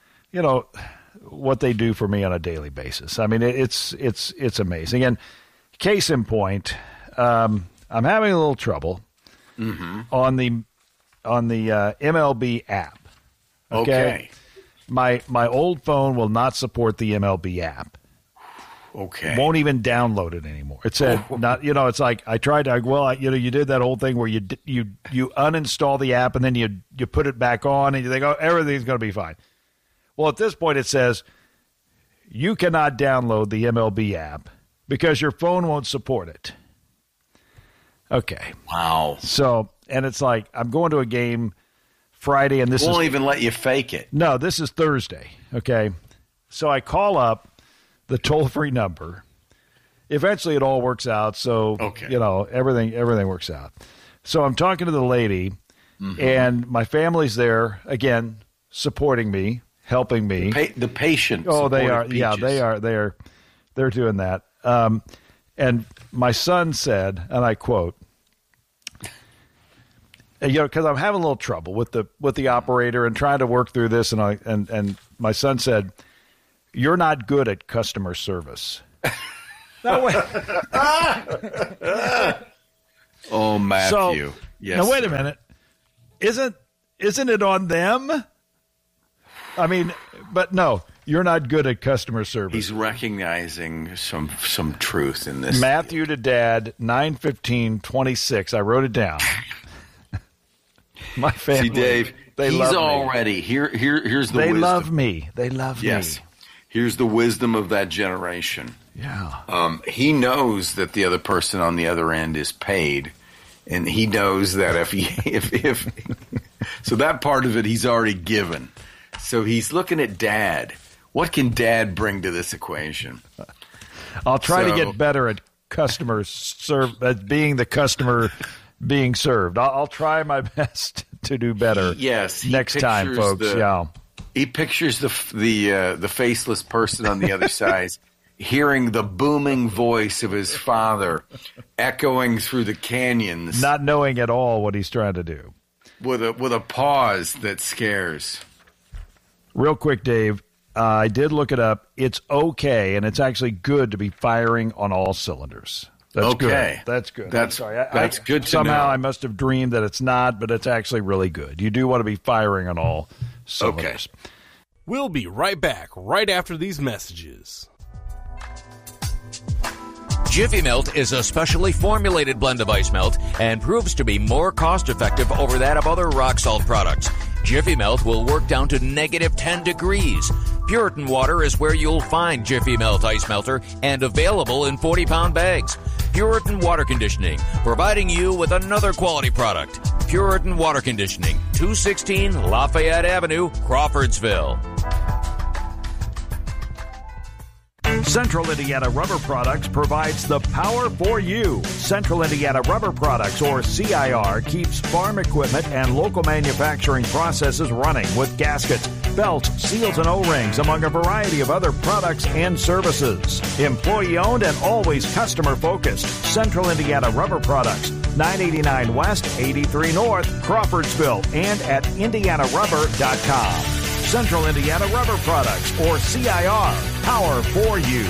they do for me on a daily basis. I mean, it's amazing. And case in point, I'm having a little trouble on the MLB app. Okay. My old phone will not support the MLB app. Okay. Won't even download it anymore. It said not. It's like I tried to. You did that whole thing where you uninstall the app and then you put it back on and you think, everything's going to be fine. Well, at this point it says you cannot download the MLB app because your phone won't support it. Okay. Wow. So, and it's like I'm going to a game Friday, and this won't even let you fake it. No, this is Thursday. Okay. So I call up the toll-free number. Eventually it all works out. So, everything works out. So I'm talking to the lady, and my family's there, again, supporting me helping me. The patient. Oh, they are. Peaches. Yeah, they are. They're doing that. And my son said, and I quote, because I'm having a little trouble with the operator and trying to work through this, and my son said, "You're not good at customer service." Now, wait. Oh, Matthew. So, yes. Now wait a minute. Isn't it on them? I mean, but no, you're not good at customer service. He's recognizing some truth in this. Matthew to Dad, 9/15/26. I wrote it down. My family. See, Dave, they he's love already me. Here's the they wisdom. love me. They love yes. me. Here's the wisdom of that generation. Yeah. He knows that the other person on the other end is paid, and he knows that if so that part of it he's already given. So he's looking at Dad. What can Dad bring to this equation? I'll try to get better at at being the customer being served. I'll try my best to do better. Yes, next time, folks. He pictures the faceless person on the other side, hearing the booming voice of his father echoing through the canyons, not knowing at all what he's trying to do, with a pause that scares. Real quick, Dave, I did look it up. It's okay, and it's actually good to be firing on all cylinders. That's okay. Good. That's good. That's good to somehow know. I must have dreamed that it's not, but it's actually really good. You do want to be firing on all cylinders. Okay. We'll be right back right after these messages. Jiffy Melt is a specially formulated blend of ice melt and proves to be more cost-effective over that of other rock salt products. Jiffy Melt will work down to -10 degrees. Puritan water is where you'll find Jiffy Melt Ice Melter and available in 40-pound bags. Puritan Water Conditioning, providing you with another quality product. Puritan Water Conditioning, 216 Lafayette Avenue, Crawfordsville. Central Indiana Rubber Products provides the power for you. Central Indiana Rubber Products, or CIR, keeps farm equipment and local manufacturing processes running with gaskets, belts, seals, and O-rings, among a variety of other products and services. Employee-owned and always customer-focused. Central Indiana Rubber Products, 989 West, 83 North, Crawfordsville, and at IndianaRubber.com. Central Indiana Rubber Products, or CIR, power for you.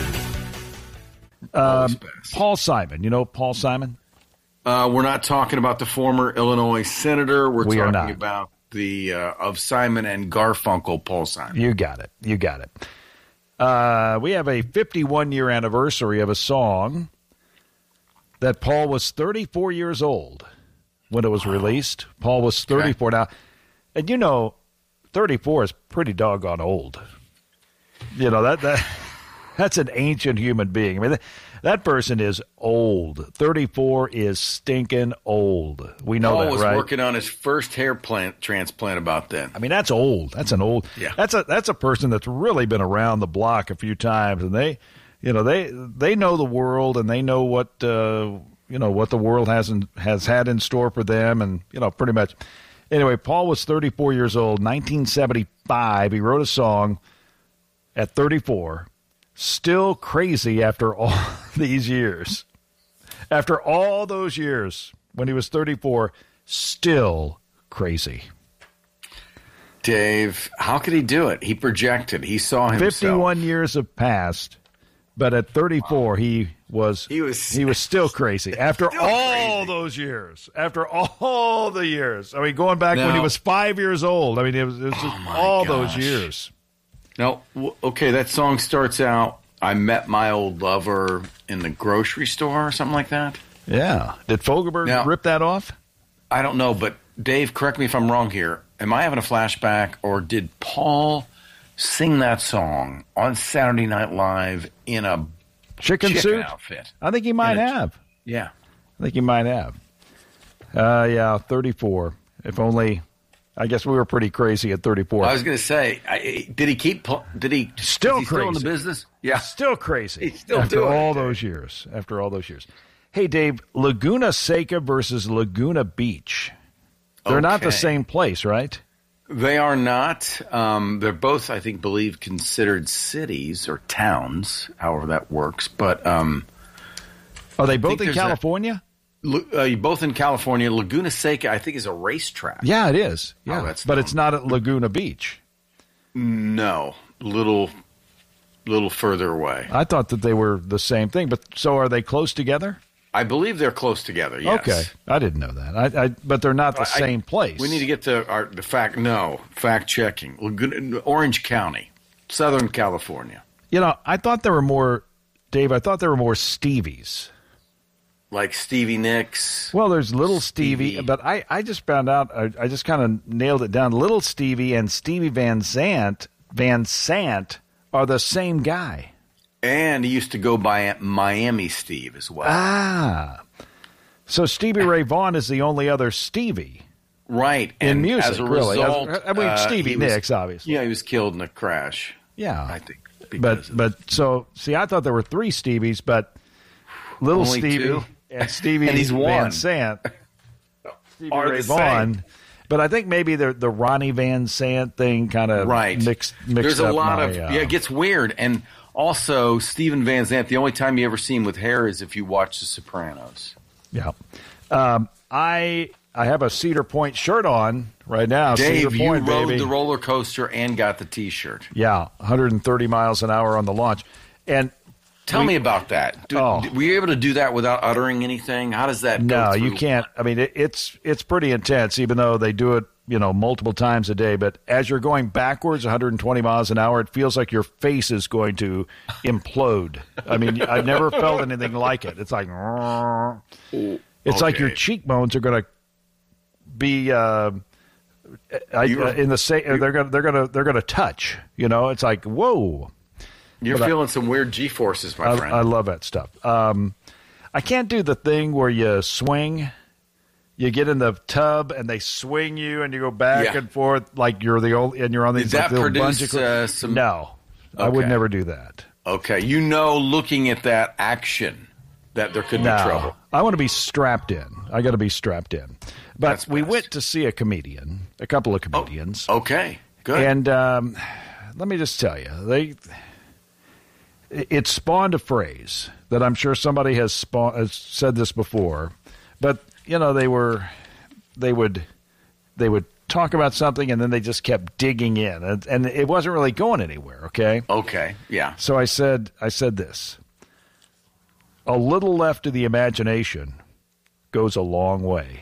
Paul Simon. You know Paul Simon? We're not talking about the former Illinois senator. We're talking about the of Simon and Garfunkel, Paul Simon. You got it. We have a 51-year anniversary of a song that Paul was 34 years old when it was released. Paul was 34 now. And you know, 34 is pretty doggone old. You know, that's an ancient human being. I mean, that person is old. 34 is stinking old. We know Paul that, was right? working on his first hair transplant about then. I mean, that's old. That's an old. Yeah. That's a person that's really been around the block a few times, and they know the world, and they know what what the world has had in store for them, and pretty much. Anyway, Paul was 34 years old, 1975. He wrote a song at 34. Still crazy after all these years. After all those years, when he was 34, still crazy. Dave, how could he do it? He projected. He saw himself. 51 years have passed, but at 34, he was still crazy. After all those years. After all the years. I mean, going back when he was 5 years old. I mean, it was just all those years. Now, okay, that song starts out, I met my old lover in the grocery store or something like that. Yeah. Did Fogelberg rip that off? I don't know, but Dave, correct me if I'm wrong here. Am I having a flashback, or did Paul sing that song on Saturday Night Live in a chicken suit outfit? I think he might have. Yeah. I think he might have. 34. If only... I guess we were pretty crazy at 34. I was going to say, did he still crazy? Still in the business? Yeah. Still crazy. He's still after doing all it. those years. After all those years. Hey, Dave, Laguna Seca versus Laguna Beach. They're not the same place, right? They are not. They're both, I think, considered cities or towns, however that works. But are they both in California? Both in California. Laguna Seca, I think, is a racetrack. Yeah, it is. Yeah, but it's not at Laguna Beach. No, little further away. I thought that they were the same thing. But so are they close together? I believe they're close together, yes. Okay. I didn't know that. But they're not the same place. We need to get to the fact. No, fact checking. Orange County, Southern California. I thought there were more, Dave, I thought there were more Stevies. Like Stevie Nicks. Well, there's Little Stevie, but I just found out, I just kind of nailed it down. Little Stevie and Stevie Van Sant are the same guy. And he used to go by Miami Steve as well. Ah. So Stevie Ray Vaughan is the only other Stevie. Right. In music, as a really. result, Stevie Nicks, obviously. Yeah, he was killed in a crash. Yeah. I think. I thought there were 3 Stevies, but Little Only Stevie 2? and Stevie and he's Van Sant. Stevie Ray Vaughan. But I think maybe the Ronnie Van Sant thing kind of mixed There's up a lot it gets weird. And also, Steven Van Zandt, the only time you ever see him with hair is if you watch The Sopranos. Yeah. I have a Cedar Point shirt on right now. Dave, Cedar Point, you rode baby. the roller coaster and got the T-shirt. Yeah, 130 miles an hour on the launch. And Tell me about that. Were you able to do that without uttering anything? How does that go through? You can't. I mean, it's pretty intense, even though they do it, multiple times a day. But as you're going backwards 120 miles an hour, it feels like your face is going to implode. I mean, I've never felt anything like it. It's like, like your cheekbones are going to be in the same. They're going to touch. It's like, whoa. You're feeling some weird G-forces, my friend. I love that stuff. I can't do the thing where you swing. You get in the tub and they swing you and you go back and forth like you're the old and you're on these. Did that little produce some? No, okay. I would never do that. Okay, looking at that action, that there could be trouble. I want to be strapped in. I got to be strapped in. But we went to see a couple of comedians. Oh, okay, good. And let me just tell you, it spawned a phrase that I'm sure somebody has said this before, but they would talk about something and then they just kept digging in and it wasn't really going anywhere. Okay, yeah. So I said this: a little left of the imagination goes a long way.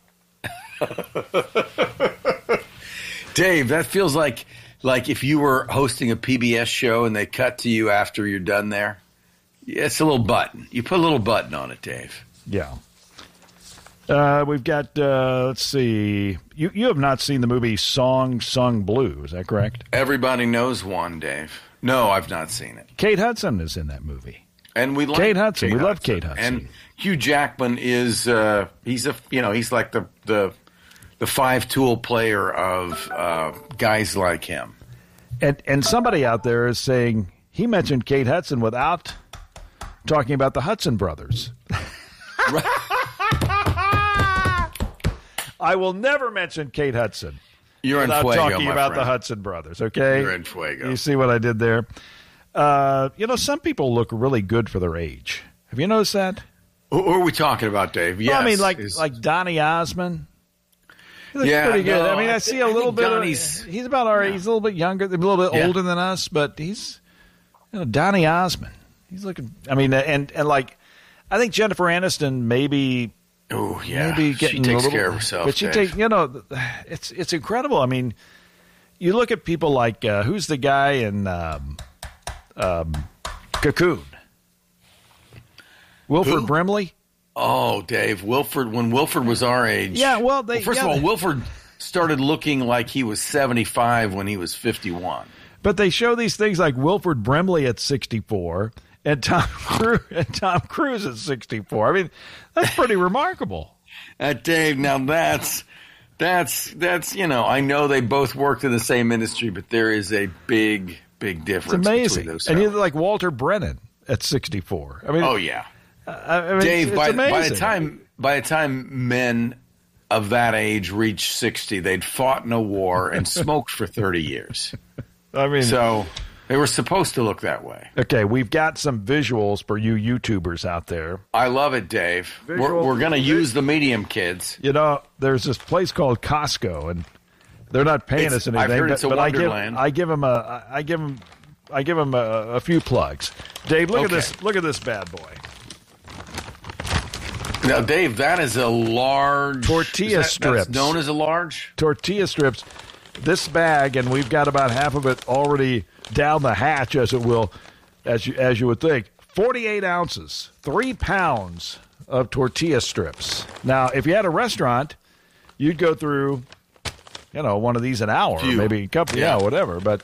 Dave, that feels like if you were hosting a PBS show and they cut to you after you're done there. It's a little button. You put a little button on it, Dave. Yeah. We've got, let's see. You have not seen the movie Song Sung Blue, is that correct? Everybody knows one, Dave. No, I've not seen it. Kate Hudson is in that movie. And we like Kate Hudson. We love Kate Hudson. And Hugh Jackman is, he's like the five-tool player of guys like him. And somebody out there is saying he mentioned Kate Hudson without talking about the Hudson brothers. I will never mention Kate Hudson without talking about the Hudson brothers, okay? You're in fuego. You see what I did there? Some people look really good for their age. Have you noticed that? Who are we talking about, Dave? Yes. Well, I mean, like Donny Osmond. He looks pretty good. No, I mean, I see a little bit he's about our age. He's a little bit younger, a little bit older than us, but he's, Donny Osmond. He's looking, I mean, and like, I think Jennifer Aniston maybe. Oh, yeah. Maybe getting she takes care of herself. But she takes, it's incredible. I mean, you look at people like, who's the guy in Cocoon? Wilford Brimley? Oh, Dave, when Wilford was our age. Yeah, first of all, Wilford started looking like he was 75 when he was 51. But they show these things like Wilford Brimley at 64 and Tom Cruise at 64. I mean, that's pretty remarkable. Dave, now that's I know they both worked in the same industry, but there is a big difference. It's amazing. Between those and you're like Walter Brennan at 64. I mean, oh yeah. I mean, Dave, it's amazing. by the time men of that age reached 60, they'd fought in a war and smoked for 30 years. I mean, so they were supposed to look that way. Okay, we've got some visuals for you YouTubers out there. I love it, Dave. We're going to use the medium, kids. You know, there's this place called Costco, and they're not paying us anything. I've heard it's a wonderland. I give them a few plugs. Dave, look at this. Look at this bad boy. Now, Dave, that is a large tortilla strips. That's known as a large tortilla strips. This bag, and we've got about half of it already down the hatch, as it will, as you would think. 48 ounces, 3 pounds of tortilla strips. Now, if you had a restaurant, you'd go through, one of these an hour, maybe a couple, whatever. But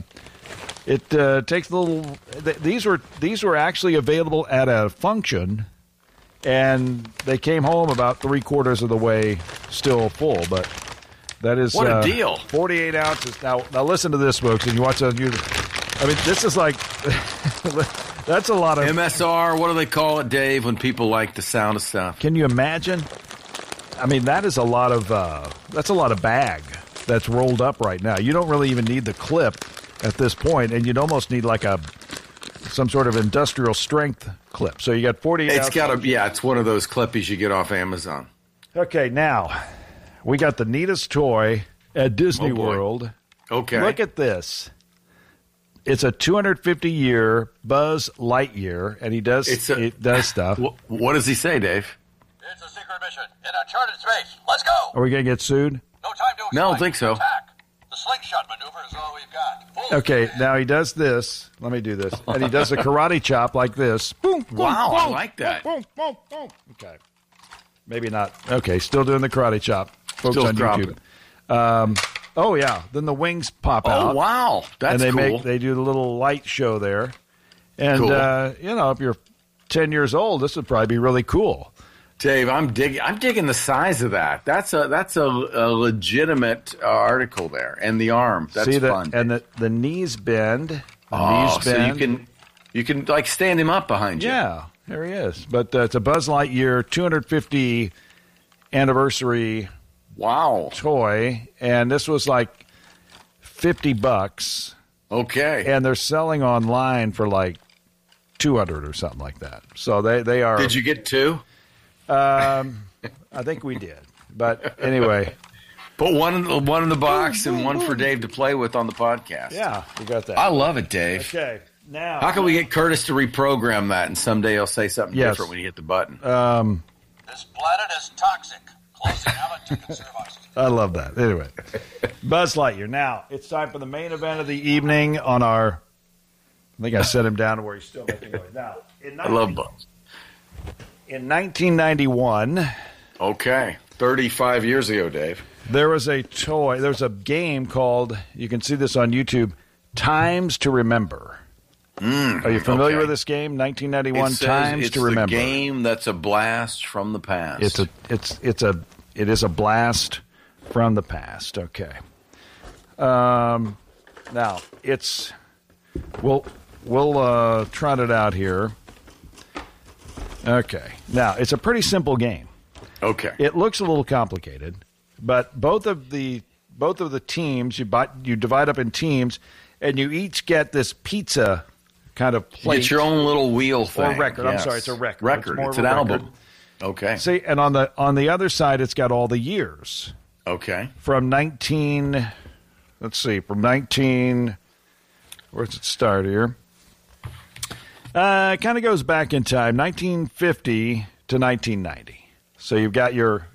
it takes a little. These were actually available at a function. And they came home about 3/4 of the way still full, but that is what a deal! 48 ounces. Now listen to this, folks, and you watch on YouTube. I mean, this is like that's a lot of MSR. What do they call it, Dave? When people like the sound of stuff. Can you imagine? I mean, that is a lot of bag that's rolled up right now. You don't really even need the clip at this point, and you'd almost need like some sort of industrial strength clip. So you got 48 It's got to be, it's one of those clippies you get off Amazon. Okay, now, we got the neatest toy at Disney World. Okay. Look at this. It's a 250-year Buzz Lightyear, and he does stuff. What does he say, Dave? It's a secret mission in uncharted space. Let's go! Are we going to get sued? No time to explain. No, I don't think so. Attack. The slingshot maneuver is all we've got. Okay, now he does this. Let me do this. And he does a karate chop like this. Boom, boom, wow, boom, I like that. Boom, boom, boom. Okay. Maybe not. Okay, still doing the karate chop. Folks still on YouTube. Oh, yeah. Then the wings pop out. Oh, wow. That's cool. They do the little light show there. And, cool. If you're 10 years old, this would probably be really cool. Dave, I'm digging the size of that. That's a legitimate article there, and the arm. That's fun. And the knees bend. So you can like stand him up behind you. Yeah, there he is. But it's a Buzz Lightyear 250 anniversary. Wow. Toy, and this was like $50. Okay. And they're selling online for like $200 or something like that. So they are. Did you get two? I think we did, but anyway, put one in the box and one for Dave to play with on the podcast. Yeah, we got that. I love it, Dave. Okay, now how can we get Curtis to reprogram that, and someday he'll say something different when you hit the button? This planet is toxic. Closing out to conserve oxygen. I love that. Anyway, Buzz Lightyear. Now it's time for the main event of the evening on our. I think I set him down to where he's still making noise. Now, I love Buzz. In 1991, okay, 35 years ago, Dave, there was a toy. There's a game called. You can see this on YouTube. Times to Remember. Are you familiar with this game? 1991. Times to Remember. It's a game that's a blast from the past. It is a blast from the past. Okay. Now we'll trot it out here. Okay. Now, it's a pretty simple game. Okay. It looks a little complicated, but both of the teams, you divide up in teams, and you each get this pizza kind of plate. It's your own little wheel thing. Or record. Yes. I'm sorry, it's a record. Record. It's an album. Okay. See, and on the other side, it's got all the years. Okay. From 19, where's it start here? It kind of goes back in time, 1950 to 1990. So you've got your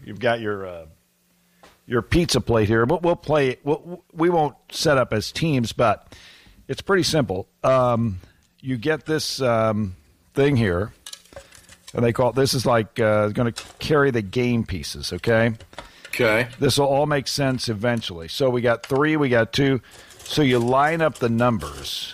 pizza plate here. We'll play it. We won't set up as teams, but it's pretty simple. You get this thing here, and they call it. This is like going to carry the game pieces. Okay. Okay. This will all make sense eventually. So we got 3, we got 2. So you line up the numbers.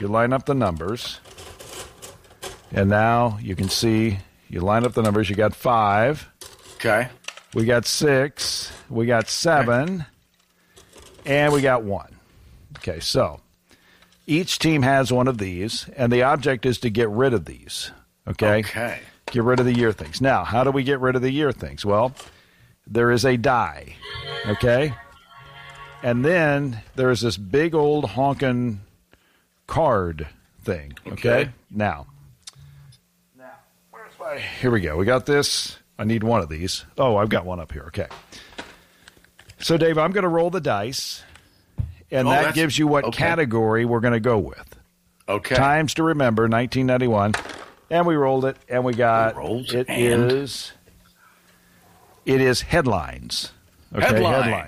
And now you can see you line up the numbers. You got 5. Okay. We got 6. We got 7. And we got 1. Okay, so each team has one of these, and the object is to get rid of these. Okay? Okay. Get rid of the year things. Now, how do we get rid of the year things? Well, there is a die, okay? And then there is this big old honking card thing, okay? Now, where's my... Here we go. We got this. I need one of these. Oh, I've got one up here. Okay. So, Dave, I'm going to roll the dice, and that gives you what category we're going to go with. Okay. Times to remember, 1991. And we rolled it, and we got... It is headlines. Okay, headlines.